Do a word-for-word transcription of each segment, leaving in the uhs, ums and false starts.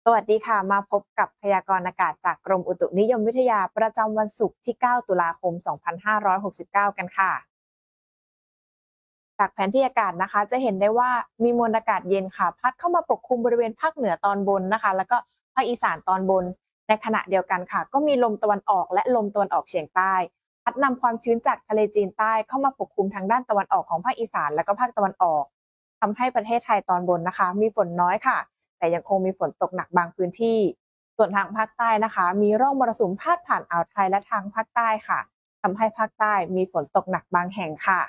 สวัสดีค่ะมาพบกับพยากรณ์อากาศจากกรมอุตุนิยมวิทยาประจำวันศุกร์ที่ เก้า ตุลาคม สองพันห้าร้อยหกสิบเก้า กันค่ะจากแผนที่อากาศนะคะจะเห็นได้ว่ามีมวลอากาศเย็นค่ะพัดเข้ามาปกคลุมบริเวณภาคเหนือตอนบนนะคะแล้วก็ภาคอีสานตอนบนในขณะเดียวกันค่ะก็มีลมตะวันออกและลมตะวันออกเฉียงใต้พัดนำความชื้นจากทะเลจีนใต้เข้ามาปกคลุมทางด้านตะวันออกของภาคอีสานและก็ภาคตะวันออกทำให้ประเทศไทยตอนบนนะคะมีฝนน้อยค่ะแต่ยังคงมีฝนตกหนักบางพื้นที่ ส่วนทางภาคใต้นะคะมีร่องมรสุมพาดผ่านอ่าวไทยและทางภาคใต้ค่ะทำให้ภาคใต้มีฝนตกหนักบางแห่งค่ะ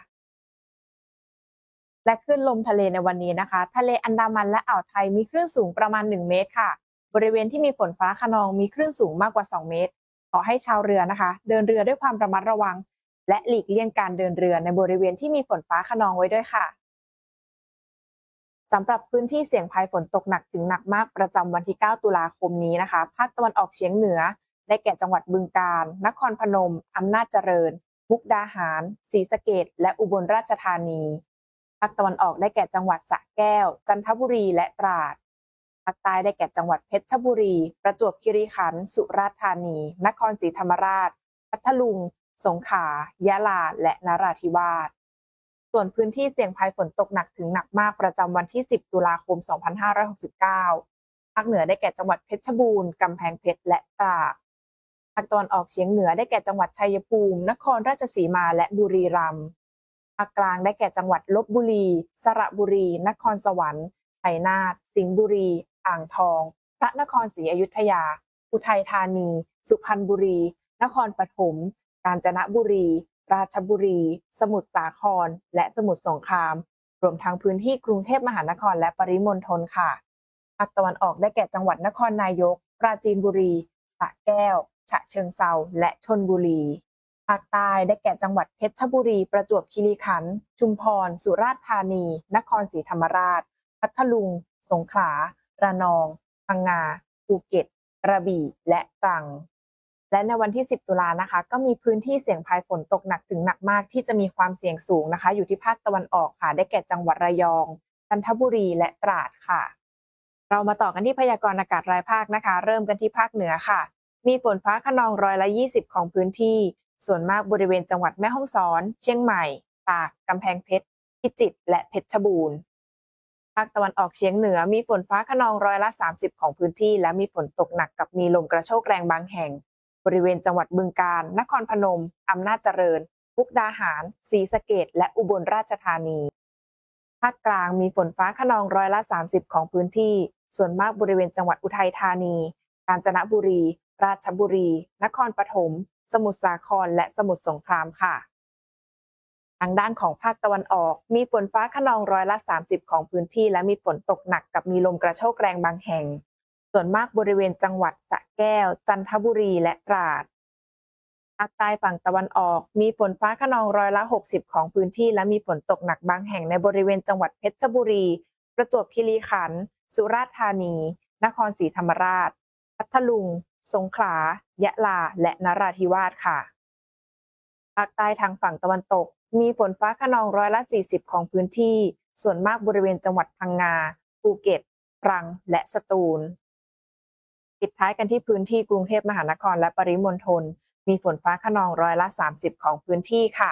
และคลื่นลมทะเลในวันนี้นะคะทะเลอันดามันและอ่าวไทยมีคลื่นสูงประมาณหนึ่งเมตรค่ะบริเวณที่มีฝนฟ้าคะนองมีคลื่นสูงมากกว่าสองเมตรขอให้ชาวเรือนะคะเดินเรือด้วยความระมัดระวังและหลีกเลี่ยงการเดินเรือในบริเวณที่มีฝนฟ้าคะนองไว้ด้วยค่ะ สำหรับพื้นที่เสี่ยงภัยฝนตกหนักถึงหนักมากประจำวันที่ เก้า ตุลาคมนี้นะคะภาคตะวันออกเฉียงเหนือได้แก่จังหวัดบึงกาฬนครพนมอำนาจเจริญมุกดาหารศรีสะเกษและอุบลราชธานีภาคตะวันออกได้แก่จังหวัดสระแก้วจันทบุรีและตราดภาคใต้ได้แก่จังหวัดเพชรบุรีประจวบคีรีขันธ์สุราษฎร์ธานีนครศรีธรรมราชพัทลุงสงขลายะลาและนราธิวาส ส่วนพื้นที่เสี่ยงภัยฝนตกหนักถึงหนักมากประจำวันที่ สิบ ตุลาคม สองพันห้าร้อยหกสิบเก้า ภาคเหนือได้แก่จังหวัดเพชรบูรณ์ กำแพงเพชร และตราดภาคตะวันออกเฉียงเหนือได้แก่จังหวัดชัยภูมิ นครราชสีมา และบุรีรัมย์ภาคกลางได้แก่จังหวัดลบบุรี สระบุรี นครสวรรค์ ชัยนาท สิงห์บุรี อ่างทอง พระนครศรีอยุธยา อุทัยธานี สุพรรณบุรี นครปฐม กาญจนบุรีราชบุรี สมุทรสาคร และสมุทรสงคราม รวมทั้งพื้นที่กรุงเทพมหานครและปริมณฑลค่ะ ภาคตะวันออกได้แก่จังหวัดนครนายก ปราจีนบุรี สระแก้ว ฉะเชิงเทราและชลบุรี ภาคใต้ได้แก่จังหวัดเพชรบุรี ประจวบคีรีขันธ์ ชุมพร สุราษฎร์ธานี นครศรีธรรมราช พัทลุง สงขลา ระนอง พังงา ภูเก็ต กระบี่ และตรัง และในวันที่ สิบ ตุลานะคะก็มีพื้นที่เสี่ยงภัยฝนตกหนักถึงหนักมากที่จะมีความเสี่ยงสูงนะคะอยู่ที่ภาคตะวันออกค่ะได้แก่จังหวัดระยองจันทบุรีและตราดค่ะเรามาต่อกันที่พยากรณ์อากาศรายภาคนะคะเริ่มกันที่ภาคเหนือค่ะมีฝนฟ้าคะนองร้อยละยี่สิบของพื้นที่ส่วนมากบริเวณจังหวัดแม่ฮ่องสอนเชียงใหม่ตากกำแพงเพชรพิจิตรและเพชรบูรณ์ภาคตะวันออกเฉียงเหนือมีฝนฟ้าคะนองร้อยละสามสิบของพื้นที่และมีฝนตกหนักกับมีลมกระโชกแรงบางแห่งบริเวณจังหวัดบึงกาฬนครพนมอำนาจเจริญมุกดาหารศรีสะเกษและอุบลราชธานีภาคกลางมีฝนฟ้าคะนองร้อยละสามสิบของพื้นที่ส่วนมากบริเวณจังหวัดอุทัยธานีกาญจนบุรีราชบุรีนครปฐมสมุทรสาครและสมุทรสงครามค่ะทางด้านของภาคตะวันออกมีฝนฟ้าคะนองร้อยละสามสิบของพื้นที่และมีฝนตกหนักกับมีลมกระโชกแรงบางแห่งส่วนมากบริเวณจังหวัดสระแก้วจันทบุรีและตราดภาคใต้ฝั่งตะวันออกมีฝนฟ้าคะนองร้อยละหกสิบของพื้นที่และมีฝนตกหนักบางแห่งในบริเวณจังหวัดเพชรบุรีประจวบคีรีขันธ์สุราษฎร์ธานีนครศรีธรรมราชพัทลุงสงขลายะลาและนราธิวาสค่ะภาคใต้ทางฝั่งตะวันตกมีฝนฟ้าคะนองร้อยละสี่สิบของพื้นที่ส่วนมากบริเวณจังหวัดพังงาภูเก็ตตรังและสตูลปิดท้ายกันที่พื้นที่กรุงเทพมหานครและปริมณฑลมีฝนฟ้าคะนองร้อยละสามสิบของพื้นที่ค่ะ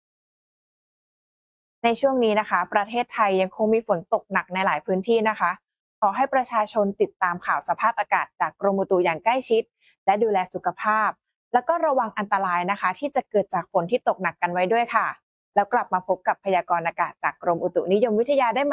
ในช่วงนี้นะคะประเทศไทยยังคงมีฝนตกหนักในหลายพื้นที่นะคะขอให้ประชาชนติดตามข่าวสภาพอากาศจากกรมอุตุอย่างใกล้ชิดและดูแลสุขภาพแล้วก็ระวังอันตรายนะคะที่จะเกิดจากฝนที่ตกหนักกันไว้ด้วยค่ะแล้วกลับมาพบกับพยากรณ์อากาศจากกรมอุตุนิยมวิทยาได้